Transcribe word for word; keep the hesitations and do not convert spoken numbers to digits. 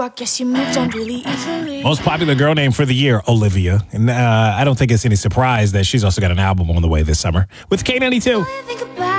I guess you moved on really easily. Most popular girl name for the year, Olivia. And uh, I don't think it's any surprise that she's also got an album on the way this summer with K ninety-two.